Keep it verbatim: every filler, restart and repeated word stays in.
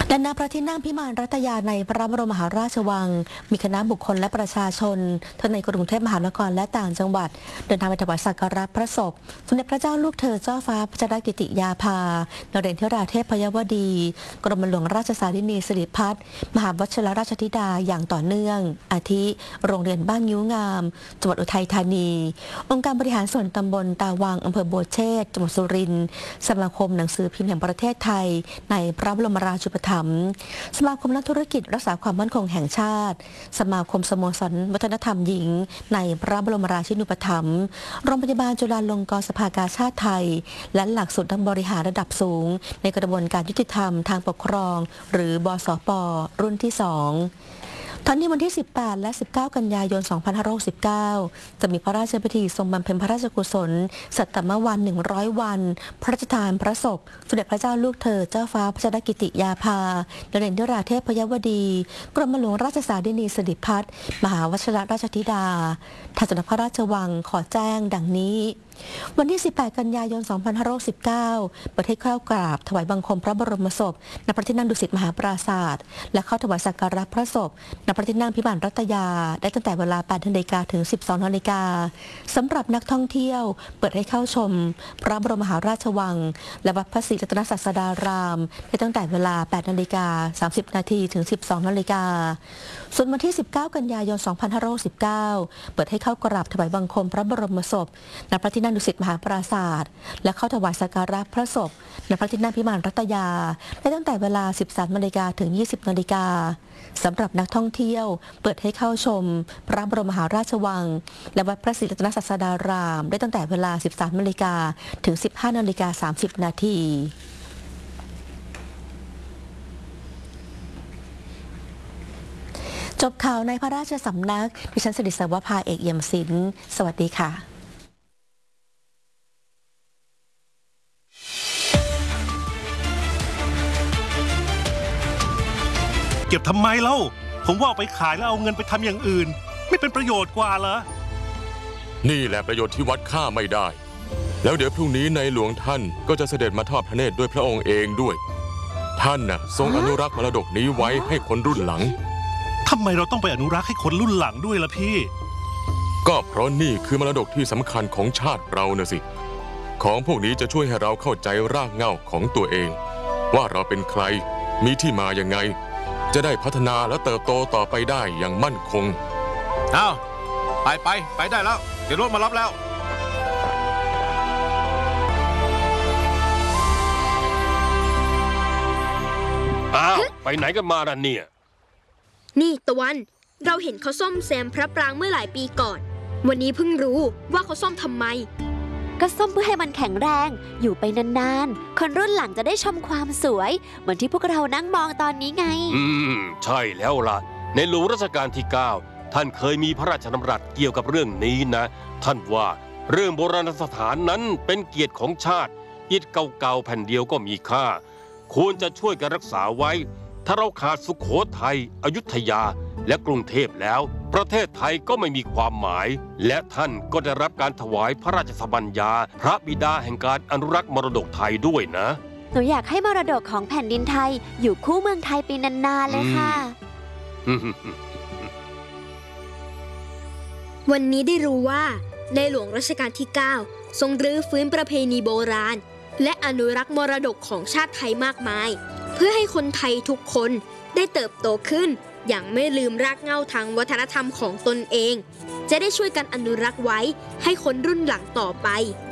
ด้านหน้าพระที่นั่งพิมานรัตยาในพระบรมมหาราชวังมีคณะบุคคลและประชาชนทั้งในกรุงเทพมหานครและต่างจังหวัดเดินทางไปถวายสักการะพระศพสมเด็จพระเจ้าลูกเธอเจ้าฟ้าพัชรกิติยาภานเรศธิราเทพยวดีกรมหลวงราชสารินีสิริพัฒน์มหาวชิรราชธิดาอย่างต่อเนื่องอาทิโรงเรียนบ้านยิ้วงามจังหวัดอุทัยธานีองค์การบริหารส่วนตำบลตาวังอำเภอบัวเชษจังหวัดสุรินทร์สมาคมหนังสือพิมพ์แห่งประเทศไทยในพระบรมราชูปถัมภ์สมาคมนักธุรกิจรักษาความมั่นคงแห่งชาติสมาคมสโมสรวัฒนธรรมหญิงในพระบรมราชินูปถัมภ์โรงพยาบาลจุฬาลงกรณ์สภากาชาติไทยและหลักสูตรทางบริหารระดับสูงในกระบวนการยุติธรรมทางปกครองหรือบสป.รุ่นที่สองทั้งนี้วันที่สิบแปดและสิบเก้ากันยายนสองพันห้าร้อยหกสิบเก้าจะมีพระราชพิธีทรงบำเพ็ญพระราชกุศลสัตตมวันหนึ่งร้อยวันพระราชทานพระศพสมเด็จพระเจ้าลูกเธอเจ้าฟ้าพัชรกิติยาภานเรศธิราเทพยวดีกรมหลวงราชสารินีสิริพัฒน์มหาวชิรราชธิดาทางสำนักพระราชวังขอแจ้งดังนี้วันที่สิบแปดกันยายนสองพันห้าร้อยสิบเก้าประเทศเข้ากราบถวายบังคมพระบรมศพณพระที่นั่งดุสิตมหาปราสาทและเข้าถวายสักการะพระศพณพระที่นั่งพิมานรัตยาได้ตั้งแต่เวลา แปดนาฬิกา ถึง สิบสองนาฬิกาสำหรับนักท่องเที่ยวเปิดให้เข้าชมพระบรมมหาราชวังและวัดพระศรีรัตนศาสดารามได้ตั้งแต่เวลา แปดนาฬิกาสามสิบนาที ถึง สิบสองนาฬิกาส่วนวันที่สิบเก้ากันยายนสองพันห้าร้อยสิบเก้าเปิดให้เข้ากราบถวายบังคมพระบรมศพณพระที่นั่งดุสิตมหาปราสาทและเข้าถวายสักการะพระศพณพระที่นั่งพิมานรัตยาได้ตั้งแต่เวลา สิบสามนาฬิกา ถึง ยี่สิบนาฬิกาสำหรับนักท่องเที่ยวเปิดให้เข้าชมพระบรมมหาราชวังและวัดพระศรีรัตนศาสดารามได้ตั้งแต่เวลา สิบสามนาฬิกา ถึง สิบห้านาฬิกาสามสิบนาทีจบข่าวในพระราชสำนักดิฉันสิริศวภาเอกเอี่ยมศิลป์สวัสดีค่ะเก็บทำไมเล่าผมว่าเอาไปขายแล้วเอาเงินไปทำอย่างอื่นไม่เป็นประโยชน์กว่าเหรอนี่แหละประโยชน์ที่วัดค่าไม่ได้แล้วเดี๋ยวพรุ่งนี้ในหลวงท่านก็จะเสด็จมาทอดพระเนตรด้วยพระองค์เองด้วยท่านน่ะทรงอนุรักษ์มรดกนี้ไว้ให้คนรุ่นหลังทำไมเราต้องไปอนุรักษ์ให้คนรุ่นหลังด้วยล่ะพี่ก็เพราะนี่คือมรดกที่สำคัญของชาติเราน่ะสิของพวกนี้จะช่วยให้เราเข้าใจรากเหง้าของตัวเองว่าเราเป็นใครมีที่มาอย่างไงจะได้พัฒนาและเติบโตต่อไปได้อย่างมั่นคงอ้าวไปไปไปได้แล้วเดี๋ยวรถมารับแล้วอ้าวไปไหนกันมาล่ะเนี่ยนี่ตะวันเราเห็นเขาซ่อมแซมพระปรางเมื่อหลายปีก่อนวันนี้เพิ่งรู้ว่าเขาซ่อมทำไมก็ซ่อมเพื่อให้มันแข็งแรงอยู่ไปนานๆคนรุ่นหลังจะได้ชมความสวยเหมือนที่พวกเรานั่งมองตอนนี้ไงอืมใช่แล้วล่ะในหลวงรัชกาลที่เก้าท่านเคยมีพระราชดำรัสเกี่ยวกับเรื่องนี้นะท่านว่าเรื่องโบราณสถานนั้นเป็นเกียรติของชาติอิฐเก่าๆแผ่นเดียวก็มีค่าควรจะช่วยกันรักษาไว้ถ้าเราขาดสุโขทัยอยุธยาและกรุงเทพแล้วประเทศไทยก็ไม่มีความหมายและท่านก็ได้รับการถวายพระราชสมัญญาพระบิดาแห่งการอนุรักษ์มรดกไทยด้วยนะหนูอยากให้มรดกของแผ่นดินไทยอยู่คู่เมืองไทยไปนานๆเลยค่ะวันนี้ได้รู้ว่าในหลวงรัชกาลที่เก้าทรงรื้อฟื้นประเพณีโบราณและอนุรักษ์มรดกของชาติไทยมากมายเพื่อให้คนไทยทุกคนได้เติบโตขึ้นอย่างไม่ลืมรากเหง้าทางวัฒนธรรมของตนเองจะได้ช่วยกันอนุรักษ์ไว้ให้คนรุ่นหลังต่อไป